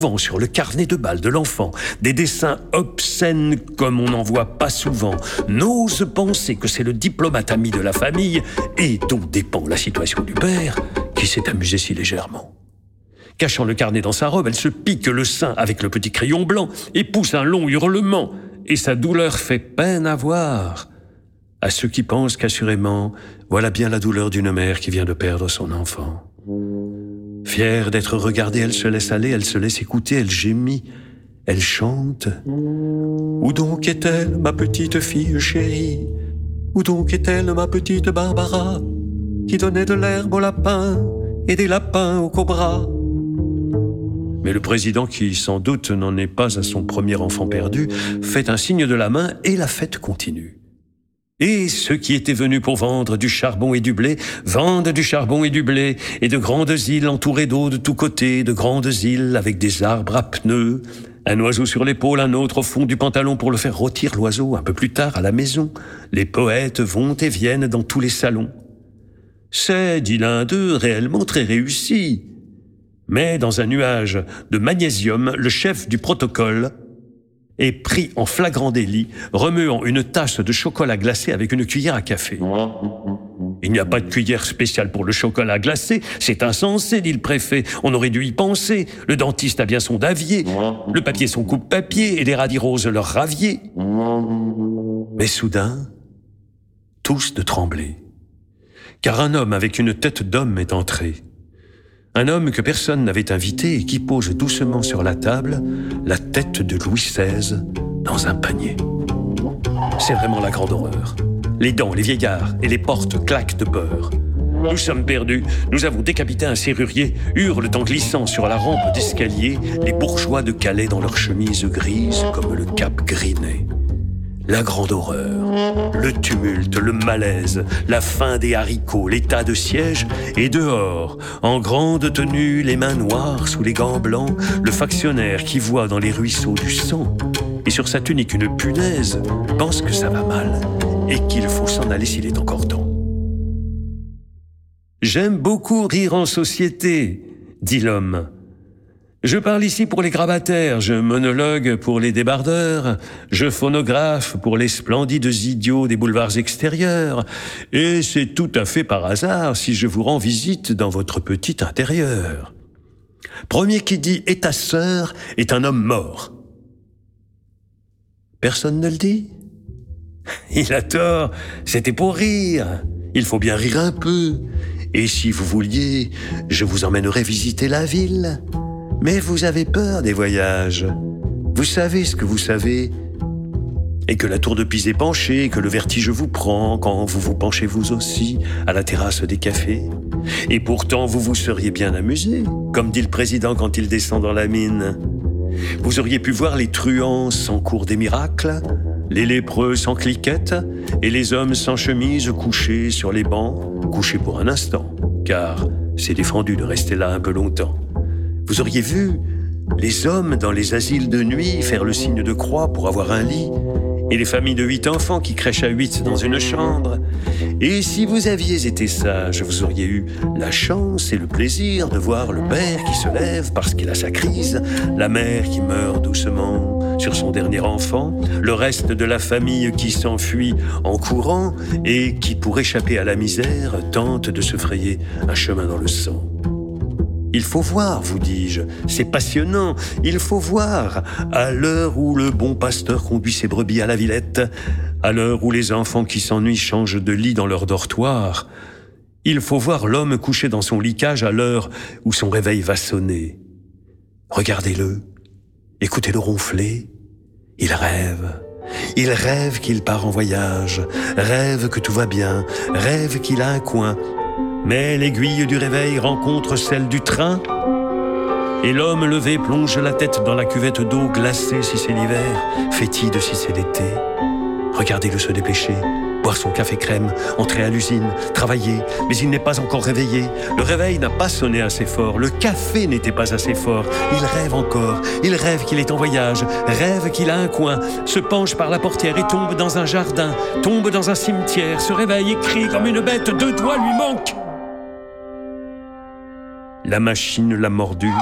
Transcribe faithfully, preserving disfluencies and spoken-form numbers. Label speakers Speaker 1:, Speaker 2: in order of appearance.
Speaker 1: sur le carnet de bal de l'enfant, des dessins obscènes comme on n'en voit pas souvent, n'ose penser que c'est le diplomate ami de la famille et dont dépend la situation du père qui s'est amusé si légèrement. Cachant le carnet dans sa robe, elle se pique le sein avec le petit crayon blanc et pousse un long hurlement, et sa douleur fait peine à voir. À ceux qui pensent qu'assurément, voilà bien la douleur d'une mère qui vient de perdre son enfant. Fière d'être regardée, elle se laisse aller, elle se laisse écouter, elle gémit, elle chante. Où donc est-elle, ma petite fille chérie? Où donc est-elle, ma petite Barbara, qui donnait de l'herbe aux lapins et des lapins aux cobras? Mais le président, qui sans doute n'en est pas à son premier enfant perdu, fait un signe de la main et la fête continue. Et ceux qui étaient venus pour vendre du charbon et du blé vendent du charbon et du blé, et de grandes îles entourées d'eau de tous côtés, de grandes îles avec des arbres à pneus, un oiseau sur l'épaule, un autre au fond du pantalon pour le faire rôtir l'oiseau un peu plus tard à la maison. Les poètes vont et viennent dans tous les salons. C'est, dit l'un d'eux, réellement très réussi. Mais dans un nuage de magnésium, le chef du protocole est pris en flagrant délit, remuant une tasse de chocolat glacé avec une cuillère à café. Il n'y a pas de cuillère spéciale pour le chocolat glacé, c'est insensé, dit le préfet. On aurait dû y penser. Le dentiste a bien son davier, le papier son coupe-papier et les radis roses leur ravier. Mais soudain, tous de trembler, car un homme avec une tête d'homme est entré. Un homme que personne n'avait invité et qui pose doucement sur la table la tête de Louis seize dans un panier. C'est vraiment la grande horreur. Les dents, les vieillards et les portes claquent de peur. Nous sommes perdus, nous avons décapité un serrurier, hurlent en glissant sur la rampe d'escalier les bourgeois de Calais dans leurs chemises grises comme le cap Grinet. La grande horreur, le tumulte, le malaise, la faim des haricots, l'état de siège, et dehors, en grande tenue, les mains noires sous les gants blancs, le factionnaire qui voit dans les ruisseaux du sang, et sur sa tunique une punaise, pense que ça va mal, et qu'il faut s'en aller s'il est encore temps. « J'aime beaucoup rire en société, » dit l'homme. Je parle ici pour les grabataires, je monologue pour les débardeurs, je phonographe pour les splendides idiots des boulevards extérieurs, et c'est tout à fait par hasard si je vous rends visite dans votre petit intérieur. Premier qui dit « et ta sœur » est un homme mort. Personne ne le dit? Il a tort, c'était pour rire. Il faut bien rire un peu. Et si vous vouliez, je vous emmènerais visiter la ville. Mais vous avez peur des voyages. Vous savez ce que vous savez. Et que la tour de Pise est penchée, que le vertige vous prend quand vous vous penchez vous aussi à la terrasse des cafés. Et pourtant, vous vous seriez bien amusé, comme dit le président quand il descend dans la mine. Vous auriez pu voir les truands sans cours des miracles, les lépreux sans cliquette, et les hommes sans chemise couchés sur les bancs, couchés pour un instant, car c'est défendu de rester là un peu longtemps. Vous auriez vu les hommes dans les asiles de nuit faire le signe de croix pour avoir un lit, et les familles de huit enfants qui crèchent à huit dans une chambre. Et si vous aviez été sage, vous auriez eu la chance et le plaisir de voir le père qui se lève parce qu'il a sa crise, la mère qui meurt doucement sur son dernier enfant, le reste de la famille qui s'enfuit en courant et qui, pour échapper à la misère, tente de se frayer un chemin dans le sang. Il faut voir, vous dis-je, c'est passionnant, il faut voir, à l'heure où le bon pasteur conduit ses brebis à la Villette, à l'heure où les enfants qui s'ennuient changent de lit dans leur dortoir, il faut voir l'homme couché dans son lit-cage à l'heure où son réveil va sonner. Regardez-le, écoutez-le ronfler, il rêve. Il rêve qu'il part en voyage, rêve que tout va bien, rêve qu'il a un coin. Mais l'aiguille du réveil rencontre celle du train, et l'homme levé plonge la tête dans la cuvette d'eau glacée si c'est l'hiver, fétide si c'est l'été. Regardez-le se dépêcher, boire son café crème, entrer à l'usine, travailler, mais il n'est pas encore réveillé. Le réveil n'a pas sonné assez fort, le café n'était pas assez fort. Il rêve encore, il rêve qu'il est en voyage, rêve qu'il a un coin, se penche par la portière et tombe dans un jardin, tombe dans un cimetière, se réveille et crie comme une bête, deux doigts lui manquent. La machine l'a mordu.